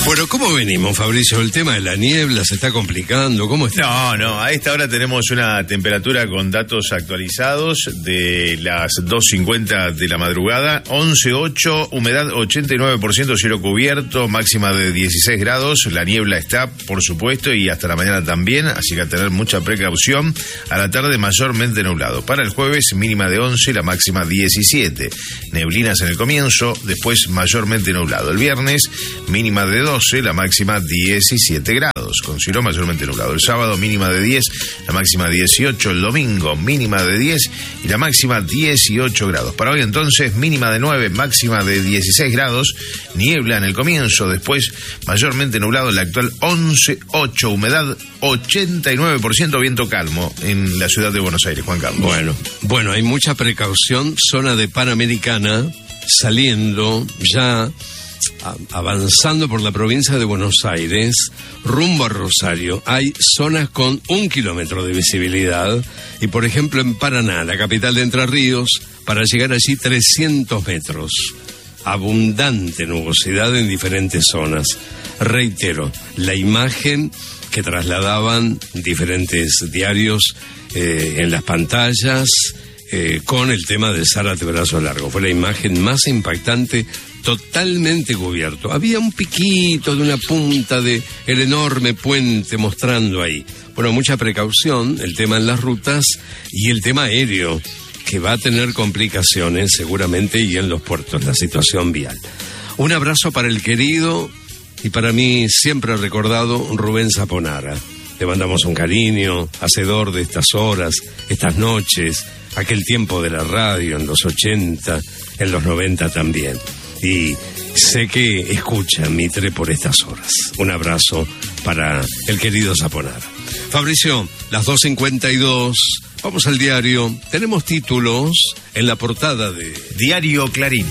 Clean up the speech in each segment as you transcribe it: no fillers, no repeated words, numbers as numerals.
Bueno, ¿cómo venimos, Fabricio? El tema de la niebla se está complicando. ¿Cómo está? No, a esta hora tenemos una temperatura con datos actualizados de las 2:50 de la madrugada, 11:08, humedad 89%, cielo cubierto, máxima de 16 grados, la niebla está, por supuesto, y hasta la mañana también, así que a tener mucha precaución. A la tarde mayormente nublado. Para el jueves, mínima de 11, la máxima 17. Neblinas en el comienzo, después mayormente nublado. El viernes, mínima de 12, la máxima 17 grados, con cielo mayormente nublado. El sábado mínima de 10, la máxima 18. El domingo mínima de 10 y la máxima 18 grados. Para hoy entonces mínima de 9, máxima de 16 grados, niebla en el comienzo, después mayormente nublado. La actual 11:08, humedad 89%, viento calmo en la ciudad de Buenos Aires, Juan Carlos. Bueno, hay mucha precaución, zona de Panamericana, saliendo ya, avanzando por la provincia de Buenos Aires, rumbo a Rosario. Hay zonas con 1 kilómetro de visibilidad y, por ejemplo, en Paraná, la capital de Entre Ríos, para llegar allí 300 metros. Abundante nubosidad en diferentes zonas. Reitero, la imagen que trasladaban diferentes diarios en las pantallas con el tema del Zárate brazo largo. Fue la imagen más impactante, totalmente cubierto. Había un piquito de una punta de el enorme puente mostrando ahí. Bueno, mucha precaución, el tema en las rutas y el tema aéreo, que va a tener complicaciones seguramente, y en los puertos, la situación vial. Un abrazo para el querido y para mí siempre recordado Rubén Zaponara. Le mandamos un cariño, hacedor de estas horas, estas noches, aquel tiempo de la radio en los 80, en los 90 también. Y sé que escucha Mitre por estas horas. Un abrazo para el querido Zaponara. Fabricio, las 2:52, vamos al diario. Tenemos títulos en la portada de Diario Clarín.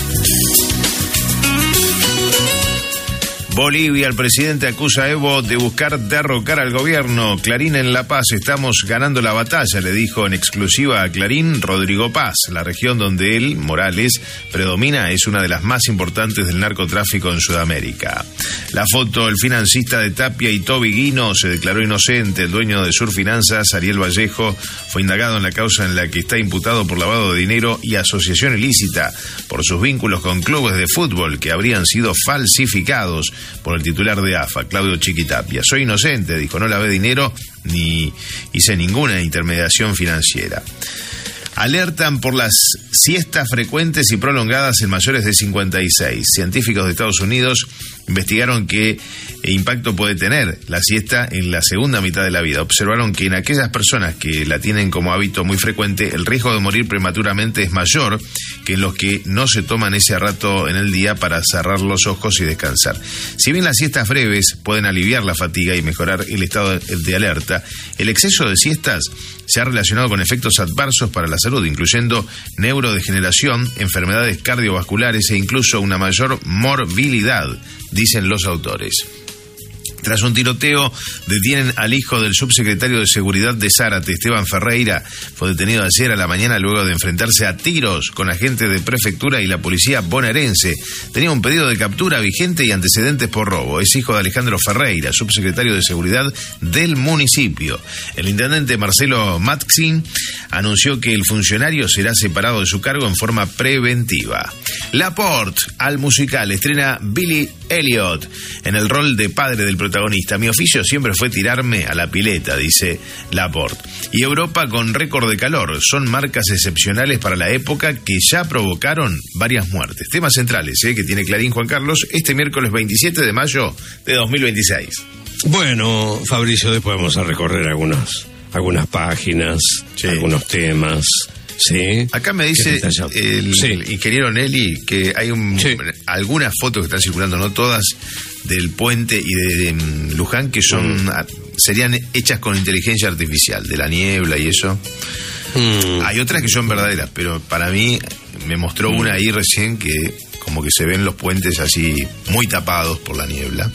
Bolivia, el presidente acusa a Evo de buscar derrocar al gobierno. Clarín en La Paz, estamos ganando la batalla, le dijo en exclusiva a Clarín Rodrigo Paz. La región donde él, Morales, predomina es una de las más importantes del narcotráfico en Sudamérica. La foto, el financista de Tapia y Toby Guino se declaró inocente. El dueño de Sur Finanzas, Ariel Vallejo, fue indagado en la causa en la que está imputado por lavado de dinero y asociación ilícita por sus vínculos con clubes de fútbol que habrían sido falsificados por el titular de AFA, Claudio Chiquitapia. Soy inocente, dijo, no lavé dinero ni hice ninguna intermediación financiera. Alertan por las siestas frecuentes y prolongadas en mayores de 56. Científicos de Estados Unidos investigaron qué impacto puede tener la siesta en la segunda mitad de la vida. Observaron que en aquellas personas que la tienen como hábito muy frecuente, el riesgo de morir prematuramente es mayor que en los que no se toman ese rato en el día para cerrar los ojos y descansar. Si bien las siestas breves pueden aliviar la fatiga y mejorar el estado de alerta, el exceso de siestas se ha relacionado con efectos adversos para la salud, incluyendo neurodegeneración, enfermedades cardiovasculares e incluso una mayor morbilidad, dicen los autores. Tras un tiroteo, detienen al hijo del subsecretario de Seguridad de Zárate, Esteban Ferreira. Fue detenido ayer a la mañana luego de enfrentarse a tiros con agentes de prefectura y la policía bonaerense. Tenía un pedido de captura vigente y antecedentes por robo. Es hijo de Alejandro Ferreira, subsecretario de Seguridad del municipio. El intendente Marcelo Maxin anunció que el funcionario será separado de su cargo en forma preventiva. Laporte, al musical, estrena Billy Elliot en el rol de padre del protagonista. Mi oficio siempre fue tirarme a la pileta, dice Laporte. Y Europa con récord de calor. Son marcas excepcionales para la época que ya provocaron varias muertes. Temas centrales que tiene Clarín, Juan Carlos, este miércoles 27 de mayo de 2026. Bueno, Fabricio, después vamos a recorrer algunas páginas, sí, algunos temas. Sí. Acá me dice el ingeniero Nelly que hay algunas fotos que están circulando, no todas, del puente y de Luján, que serían hechas con inteligencia artificial, de la niebla y eso. Hay otras que son verdaderas, pero para mí me mostró una ahí recién que como que se ven los puentes así muy tapados por la niebla.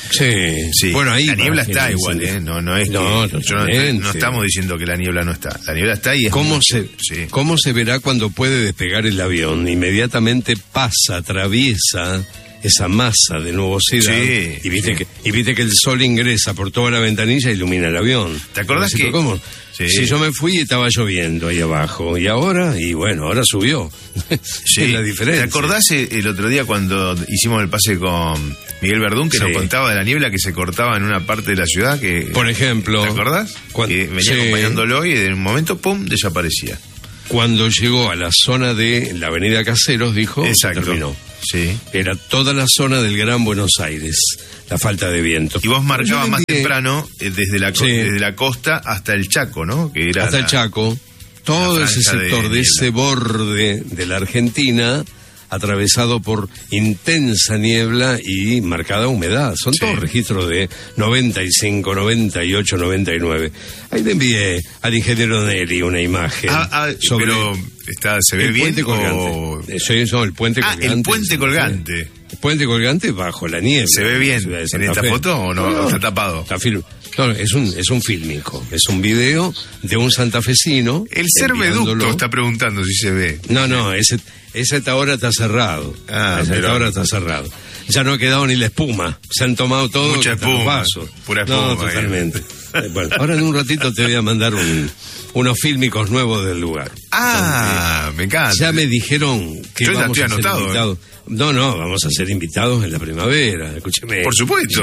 Sí. Bueno, ahí la niebla está igual, no es que no estamos diciendo que la niebla no está. La niebla está y es ¿Cómo se verá cuando puede despegar el avión? Inmediatamente atraviesa esa masa de nubosidad. Sí, y viste que el sol ingresa por toda la ventanilla e ilumina el avión. ¿Te acordás que...? ¿Cómo? Sí. Si yo me fui estaba lloviendo ahí abajo, y ahora subió. Sí. Es la diferencia. ¿Te acordás el otro día cuando hicimos el pase con Miguel Verdún, que Sí. nos contaba de la niebla que se cortaba en una parte de la ciudad? Por ejemplo... ¿Te acordás? Que venía acompañándolo y en un momento, ¡pum!, desaparecía. Cuando llegó a la zona de la avenida Caseros, dijo, Exacto. terminó. Sí. Era toda la zona del Gran Buenos Aires, la falta de viento. Y vos marcabas Yo más envié- temprano desde la costa hasta el Chaco, ¿no? Que era hasta el Chaco, todo la ese franja de sector de niebla. ese borde de la Argentina, atravesado por intensa niebla y marcada humedad. Son Sí. todos registros de 95, 98, 99. Ahí le envié al ingeniero Neri una imagen sobre pero se ve el bien puente colgante. Eso, el puente colgante. el puente colgante. El puente colgante bajo la niebla. ¿Se ve bien La ciudad de en Santa esta Fe. foto o no? Está tapado. Está no, es un fílmico, es un video de un santafesino. El Cerveducto está preguntando si se ve. No, ese ahora está cerrado. Ahora está cerrado. Ya no ha quedado ni la espuma. Se han tomado todo. Mucha hasta los espuma, vasos. pura espuma. No, totalmente. Bueno, ahora en un ratito te voy a mandar unos fílmicos nuevos del lugar. Me encanta. Ya me dijeron que Yo ya vamos estoy a ser anotado, invitados. No, vamos a ser invitados en la primavera. Escúcheme. Por supuesto.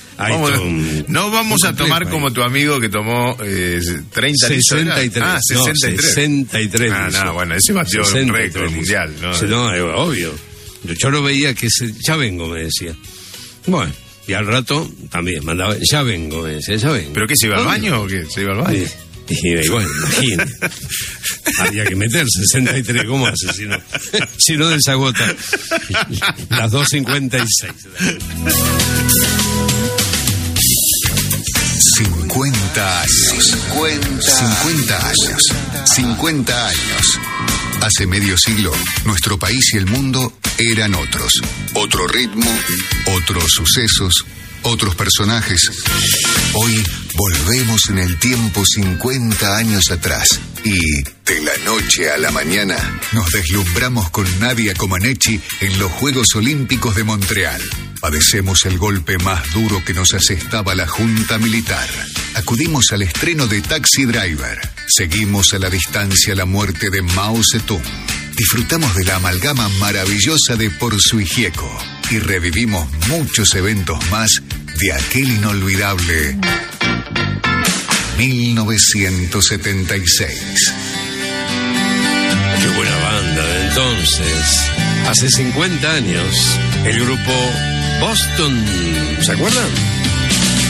No vamos a tomar como tu amigo que tomó 30 63. 63. No, bueno, ese batió un récord mundial, ¿no? No, obvio. Yo lo veía que ya vengo, me decía. Bueno, y al rato también mandaba, ya vengo, me decía, ya vengo. ¿Pero qué, se iba al baño o qué? ¿Se iba al baño? Y bueno, imagínate. Había que meter 63, ¿cómo hace? Si no desagota. Las 2:56. 50 años. 50 años. 50 años. Hace medio siglo, nuestro país y el mundo eran otros. Otro ritmo, otros sucesos, otros personajes. Hoy volvemos en el tiempo 50 años atrás y de la noche a la mañana nos deslumbramos con Nadia Comaneci en los Juegos Olímpicos de Montreal. Padecemos el golpe más duro que nos asestaba la Junta Militar. Acudimos al estreno de Taxi Driver. Seguimos a la distancia la muerte de Mao Zedong. Disfrutamos de la amalgama maravillosa de Porzu y Gieco. Y revivimos muchos eventos más de aquel inolvidable 1976. Qué buena banda de entonces. Hace 50 años, el grupo Boston, ¿se acuerdan?